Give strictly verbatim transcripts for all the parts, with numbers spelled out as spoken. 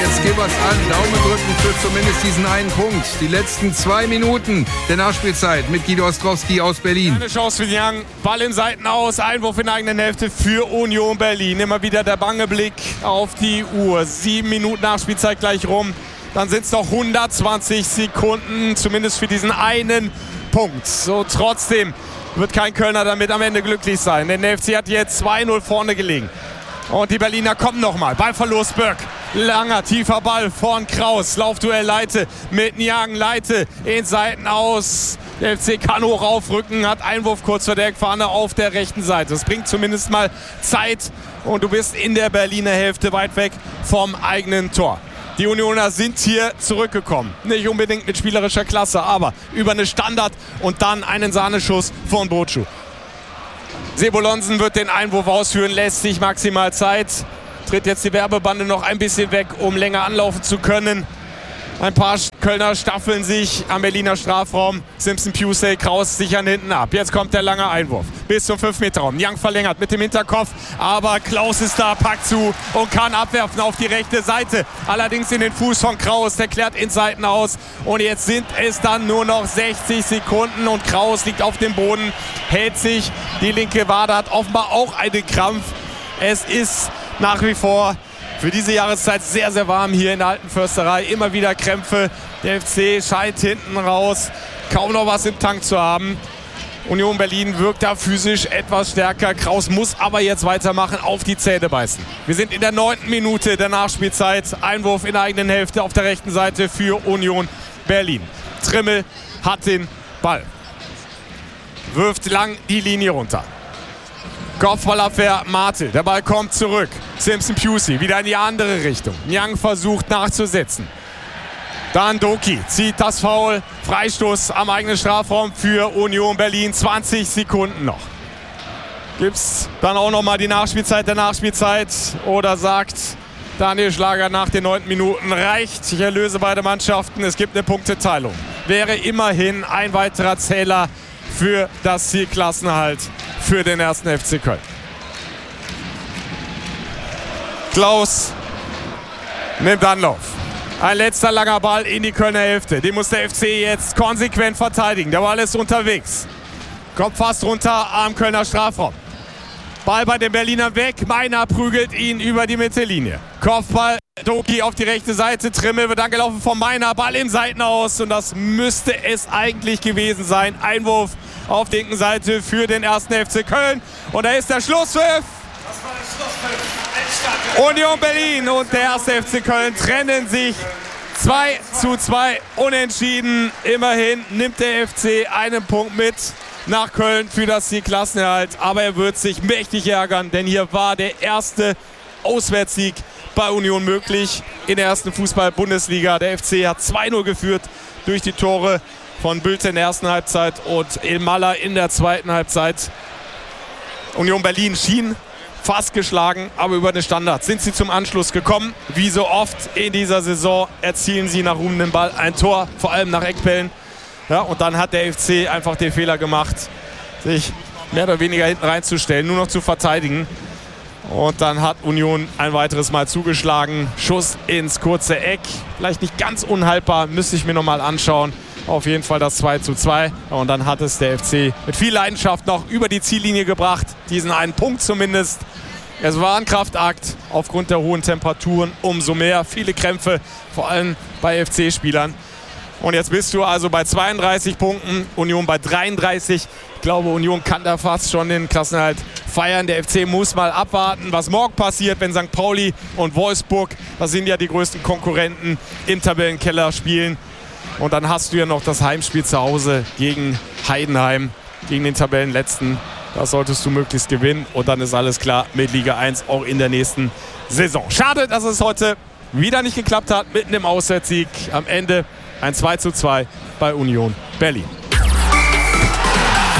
jetzt gib was an. Daumen drücken für zumindest diesen einen Punkt. Die letzten zwei Minuten der Nachspielzeit mit Guido Ostrowski aus Berlin. Eine Chance für Niang. Ball in Seiten aus. Einwurf in der eigenen Hälfte für Union Berlin. Immer wieder der bange Blick auf die Uhr. Sieben Minuten Nachspielzeit gleich rum. Dann sind es noch hundertzwanzig Sekunden, zumindest für diesen einen Punkt. So, trotzdem wird kein Kölner damit am Ende glücklich sein. Denn der F C hat jetzt zwei null vorne gelegen. Und die Berliner kommen nochmal. Ballverlust Böck. Langer, tiefer Ball von Kraus. Laufduell Leite mit Niang. Leite in Seiten aus. Der F C kann hoch aufrücken, hat Einwurf kurz vor der Eckfahne auf der rechten Seite. Das bringt zumindest mal Zeit. Und du bist in der Berliner Hälfte weit weg vom eigenen Tor. Die Unioner sind hier zurückgekommen. Nicht unbedingt mit spielerischer Klasse, aber über eine Standard und dann einen Sahneschuss von Bocu. Sebolonsen wird den Einwurf ausführen, lässt sich maximal Zeit. Tritt jetzt die Werbebande noch ein bisschen weg, um länger anlaufen zu können. Ein paar Kölner staffeln sich am Berliner Strafraum. Simpson, Pusey, Kraus sichern hinten ab. Jetzt kommt der lange Einwurf bis zum fünf Meter Raum. Niang verlängert mit dem Hinterkopf, aber Klaus ist da, packt zu und kann abwerfen auf die rechte Seite. Allerdings in den Fuß von Kraus, der klärt in Seiten aus. Und jetzt sind es dann nur noch sechzig Sekunden und Kraus liegt auf dem Boden, hält sich. Die linke Wade hat offenbar auch einen Krampf. Es ist nach wie vor für diese Jahreszeit sehr, sehr warm hier in der Alten Försterei. Immer wieder Krämpfe. Der F C scheint hinten raus kaum noch was im Tank zu haben. Union Berlin wirkt da physisch etwas stärker. Kraus muss aber jetzt weitermachen, auf die Zähne beißen. Wir sind in der neunten Minute der Nachspielzeit. Einwurf in der eigenen Hälfte auf der rechten Seite für Union Berlin. Trimmel hat den Ball. Wirft lang die Linie runter. Kopfballabwehr Martel. Der Ball kommt zurück. Simpson Pusey wieder in die andere Richtung. Niang versucht nachzusetzen. Dann Doki zieht das Foul. Freistoß am eigenen Strafraum für Union Berlin. zwanzig Sekunden noch. Gibt es dann auch noch mal die Nachspielzeit der Nachspielzeit? Oder sagt Daniel Schlager nach den neunten Minuten, reicht, ich erlöse beide Mannschaften. Es gibt eine Punkteteilung. Wäre immerhin ein weiterer Zähler für das Ziel Klassenerhalt für den ersten F C Köln. Klaus nimmt Anlauf. Ein letzter langer Ball in die Kölner Hälfte. Den muss der F C jetzt konsequent verteidigen. Der Ball ist unterwegs. Kommt fast runter am Kölner Strafraum. Ball bei den Berlinern weg. Meiner prügelt ihn über die Mittellinie. Kopfball. Doki auf die rechte Seite. Trimmel wird angelaufen von Meiner. Ball in Seiten aus. Und das müsste es eigentlich gewesen sein. Einwurf auf der linken Seite für den ersten F C Köln. Und da ist der Schlusspfiff. Union Berlin und der erste F C Köln trennen sich zwei zu zwei unentschieden. Immerhin nimmt der F C einen Punkt mit nach Köln für das Ziel Klassenerhalt. Aber er wird sich mächtig ärgern, denn hier war der erste Auswärtssieg bei Union möglich in der ersten Fußball-Bundesliga. Der F C hat zwei null geführt durch die Tore von Bülter in der ersten Halbzeit und Elmaller in der zweiten Halbzeit. Union Berlin schien fast geschlagen, aber über den Standard sind sie zum Anschluss gekommen. Wie so oft in dieser Saison erzielen sie nach ruhendem Ball ein Tor, vor allem nach Eckbällen. Ja, und dann hat der F C einfach den Fehler gemacht, sich mehr oder weniger hinten reinzustellen, nur noch zu verteidigen. Und dann hat Union ein weiteres Mal zugeschlagen. Schuss ins kurze Eck. Vielleicht nicht ganz unhaltbar, müsste ich mir nochmal anschauen. Auf jeden Fall das zwei zu zwei. Und dann hat es der F C mit viel Leidenschaft noch über die Ziellinie gebracht. Diesen einen Punkt zumindest. Es war ein Kraftakt aufgrund der hohen Temperaturen. Umso mehr viele Krämpfe, vor allem bei F C-Spielern. Und jetzt bist du also bei zweiunddreißig Punkten, Union bei dreiunddreißig. Ich glaube, Union kann da fast schon den Klassenerhalt feiern. Der F C muss mal abwarten, was morgen passiert, wenn Sankt Pauli und Wolfsburg, das sind ja die größten Konkurrenten, im Tabellenkeller spielen. Und dann hast du ja noch das Heimspiel zu Hause gegen Heidenheim, gegen den Tabellenletzten. Das solltest du möglichst gewinnen. Und dann ist alles klar mit Liga eins auch in der nächsten Saison. Schade, dass es heute wieder nicht geklappt hat, mitten im Auswärtssieg. Am Ende ein zwei zu zwei bei Union Berlin.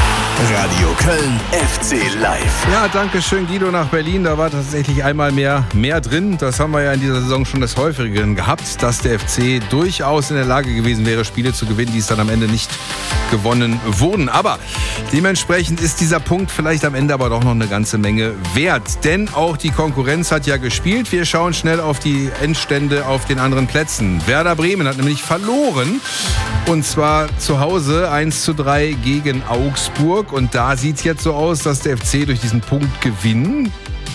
Radio Köln F C Live. Ja, danke schön, Guido, nach Berlin. Da war tatsächlich einmal mehr, mehr drin. Das haben wir ja in dieser Saison schon des Häufigeren gehabt, dass der F C durchaus in der Lage gewesen wäre, Spiele zu gewinnen, die es dann am Ende nicht gewonnen wurden. Aber dementsprechend ist dieser Punkt vielleicht am Ende aber doch noch eine ganze Menge wert. Denn auch die Konkurrenz hat ja gespielt. Wir schauen schnell auf die Endstände auf den anderen Plätzen. Werder Bremen hat nämlich verloren. Und zwar zu Hause eins zu drei gegen Augsburg. Und da sieht es jetzt so aus, dass der F C durch diesen Punktgewinn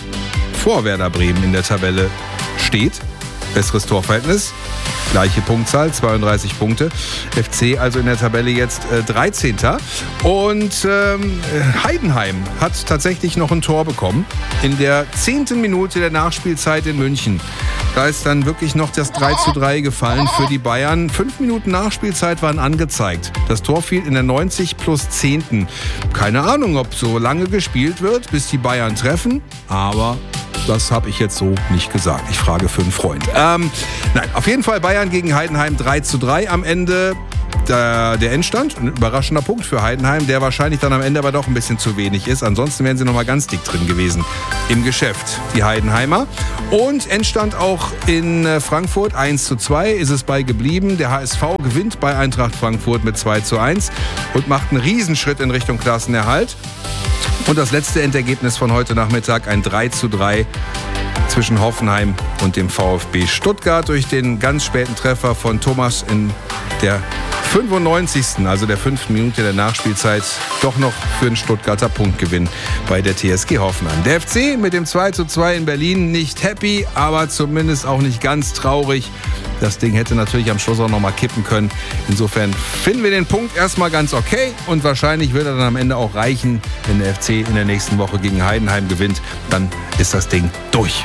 vor Werder Bremen in der Tabelle steht. Besseres Torverhältnis, gleiche Punktzahl, zweiunddreißig Punkte. F C also in der Tabelle jetzt äh, dreizehnter Und ähm, Heidenheim hat tatsächlich noch ein Tor bekommen. In der zehnten Minute der Nachspielzeit in München. Da ist dann wirklich noch das drei zu drei gefallen für die Bayern. Fünf Minuten Nachspielzeit waren angezeigt. Das Tor fiel in der neunzig plus zehnten Keine Ahnung, ob so lange gespielt wird, bis die Bayern treffen. Aber das habe ich jetzt so nicht gesagt. Ich frage für einen Freund. Ähm, nein, auf jeden Fall Bayern gegen Heidenheim drei zu drei am Ende. Der, der Endstand, ein überraschender Punkt für Heidenheim, der wahrscheinlich dann am Ende aber doch ein bisschen zu wenig ist. Ansonsten wären sie noch mal ganz dick drin gewesen im Geschäft, die Heidenheimer. Und Endstand auch in Frankfurt eins zu zwei ist es bei geblieben. Der H S V gewinnt bei Eintracht Frankfurt mit zwei zu eins und macht einen Riesenschritt in Richtung Klassenerhalt. Und das letzte Endergebnis von heute Nachmittag, ein drei zu drei zwischen Hoffenheim und dem VfB Stuttgart durch den ganz späten Treffer von Thomas in der fünfundneunzigsten also der fünften Minute der Nachspielzeit, doch noch für einen Stuttgarter Punktgewinn bei der T S G Hoffenheim. Der F C mit dem zwei zu zwei in Berlin nicht happy, aber zumindest auch nicht ganz traurig. Das Ding hätte natürlich am Schluss auch noch mal kippen können. Insofern finden wir den Punkt erstmal ganz okay und wahrscheinlich wird er dann am Ende auch reichen, wenn der F C in der nächsten Woche gegen Heidenheim gewinnt. Dann ist das Ding durch.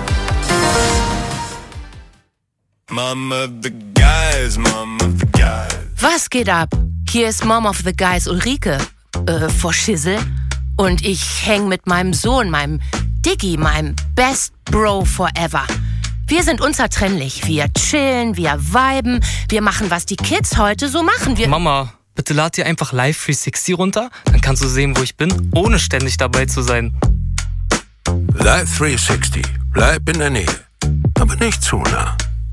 Mom of the guys, Mom of the guys. Was geht ab? Hier ist Mom of the Guys Ulrike, äh, vor Schissel. Und ich häng mit meinem Sohn, meinem Diggi, meinem Best Bro forever. Wir sind unzertrennlich. Wir chillen, wir viben, wir machen, was die Kids heute so machen. Wir Mama, bitte lad dir einfach Live dreihundertsechzig runter, dann kannst du sehen, wo ich bin, ohne ständig dabei zu sein. Live dreihundertsechzig, bleib in der Nähe, aber nicht zu nah.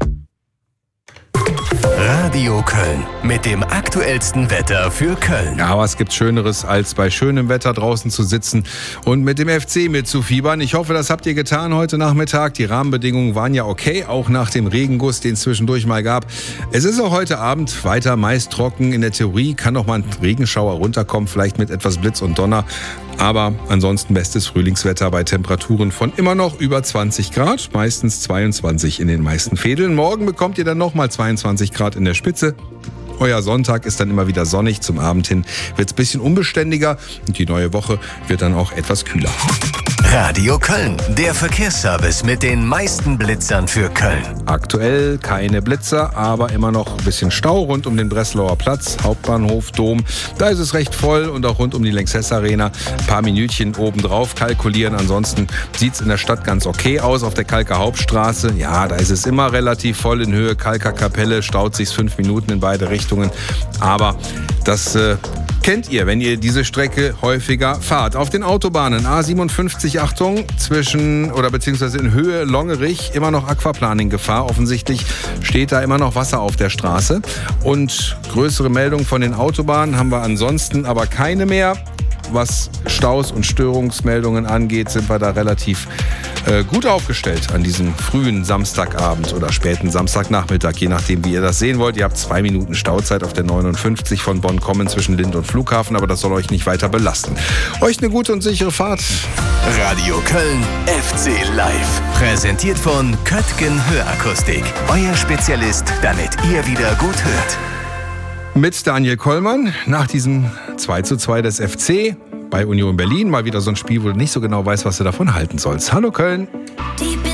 Radio Köln mit dem aktuellsten Wetter für Köln. Ja, was gibt's Schöneres, als bei schönem Wetter draußen zu sitzen und mit dem F C mitzufiebern. Ich hoffe, das habt ihr getan heute Nachmittag. Die Rahmenbedingungen waren ja okay, auch nach dem Regenguss, den es zwischendurch mal gab. Es ist auch heute Abend weiter meist trocken. In der Theorie kann noch mal ein Regenschauer runterkommen, vielleicht mit etwas Blitz und Donner. Aber ansonsten bestes Frühlingswetter bei Temperaturen von immer noch über zwanzig Grad, meistens zweiundzwanzig in den meisten Fädeln. Morgen bekommt ihr dann nochmal zweiundzwanzig Grad in der Spitze. Euer Sonntag ist dann immer wieder sonnig. Zum Abend hin wird es ein bisschen unbeständiger und die neue Woche wird dann auch etwas kühler. Radio Köln, der Verkehrsservice mit den meisten Blitzern für Köln. Aktuell keine Blitzer, aber immer noch ein bisschen Stau rund um den Breslauer Platz, Hauptbahnhof, Dom. Da ist es recht voll und auch rund um die Lanxess Arena. Ein paar Minütchen obendrauf kalkulieren. Ansonsten sieht es in der Stadt ganz okay aus. Auf der Kalker Hauptstraße, ja, da ist es immer relativ voll in Höhe Kalker Kapelle. Staut sich fünf Minuten in beide Richtungen. Aber das äh, kennt ihr, wenn ihr diese Strecke häufiger fahrt. Auf den Autobahnen A siebenundfünfzig, Achtung, zwischen oder beziehungsweise in Höhe Longerich immer noch Aquaplaning-Gefahr. Offensichtlich steht da immer noch Wasser auf der Straße. Und größere Meldungen von den Autobahnen haben wir ansonsten aber keine mehr. Was Staus und Störungsmeldungen angeht, sind wir da relativ äh, gut aufgestellt an diesem frühen Samstagabend oder späten Samstagnachmittag, je nachdem, wie ihr das sehen wollt. Ihr habt zwei Minuten Stauzeit auf der neunundfünfzig von Bonn kommen zwischen Lind und Flughafen, aber das soll euch nicht weiter belasten. Euch eine gute und sichere Fahrt. Radio Köln F C Live. Präsentiert von Köttgen Hörakustik. Euer Spezialist, damit ihr wieder gut hört. Mit Daniel Kollmann nach diesem zwei zu zwei des F C bei Union Berlin. Mal wieder so ein Spiel, wo du nicht so genau weißt, was du davon halten sollst. Hallo Köln.